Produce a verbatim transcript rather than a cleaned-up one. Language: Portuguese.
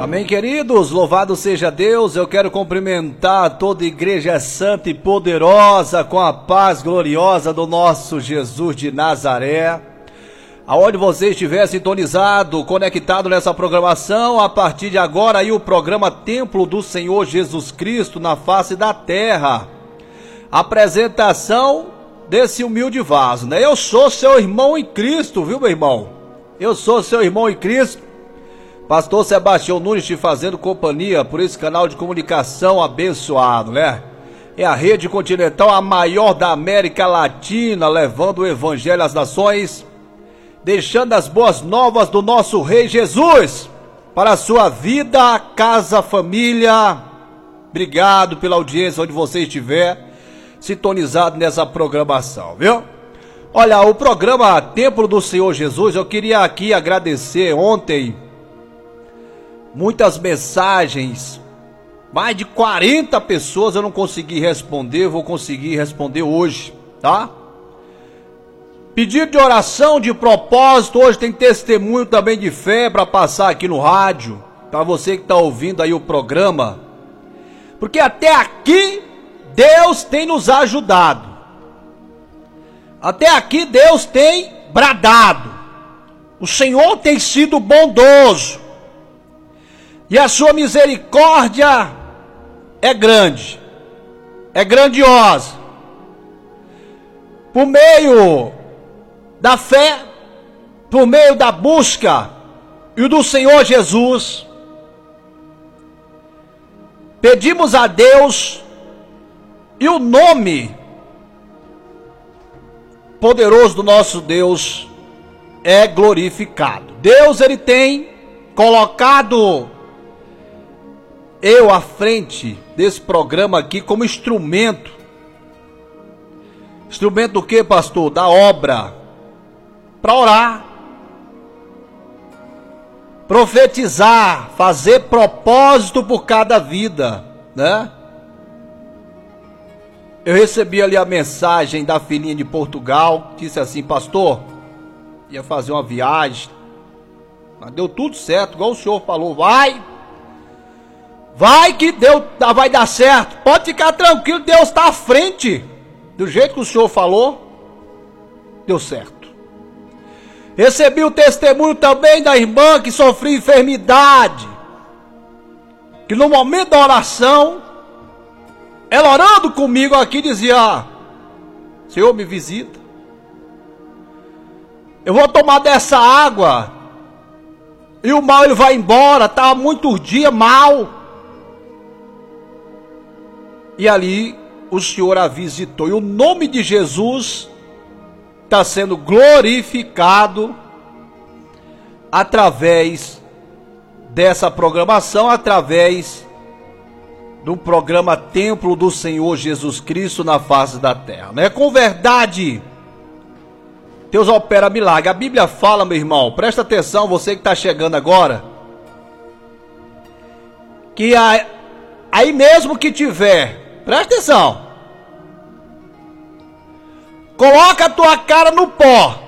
Amém, queridos, louvado seja Deus. Eu quero cumprimentar toda a igreja santa e poderosa com a paz gloriosa do nosso Jesus de Nazaré. Aonde você estiver sintonizado, conectado nessa programação, a partir de agora aí o programa Templo do Senhor Jesus Cristo na face da terra. Apresentação desse humilde vaso, né? Eu sou seu irmão em Cristo, viu, meu irmão? Eu sou seu irmão em Cristo. Pastor Sebastião Nunes te fazendo companhia por esse canal de comunicação abençoado, né? É a Rede Continental, a maior da América Latina, levando o evangelho às nações, deixando as boas novas do nosso Rei Jesus para a sua vida, casa, família. Obrigado pela audiência onde você estiver sintonizado nessa programação, viu? Olha, o programa Templo do Senhor Jesus, eu queria aqui agradecer ontem. Muitas mensagens, mais de quarenta pessoas eu não consegui responder, vou conseguir responder hoje, tá? Pedido de oração, de propósito, hoje tem testemunho também de fé para passar aqui no rádio, para você que está ouvindo aí o programa, porque até aqui Deus tem nos ajudado, até aqui Deus tem bradado, o Senhor tem sido bondoso, e a sua misericórdia é grande, é grandiosa. Por meio da fé, por meio da busca e do Senhor Jesus, pedimos a Deus e o nome poderoso do nosso Deus é glorificado. Deus, ele tem colocado eu à frente desse programa aqui como instrumento. Instrumento do que, pastor? Da obra. Para orar, profetizar, fazer propósito por cada vida, né? Eu recebi ali a mensagem da filhinha de Portugal, disse assim: pastor, ia fazer uma viagem, mas deu tudo certo, igual o senhor falou, vai, vai que deu, vai dar certo, pode ficar tranquilo, Deus está à frente, do jeito que o senhor falou, deu certo. Recebi o testemunho também da irmã que sofreu enfermidade, que no momento da oração, ela orando comigo aqui dizia: Senhor, me visita, eu vou tomar dessa água e o mal ele vai embora, estava muitos dias mal. E ali o Senhor a visitou, e o nome de Jesus está sendo glorificado através dessa programação, através do programa Templo do Senhor Jesus Cristo na face da terra, né? Com verdade, Deus opera milagre. A Bíblia fala, meu irmão, presta atenção, você que está chegando agora, que a, aí mesmo que tiver, presta atenção, coloca a tua cara no pó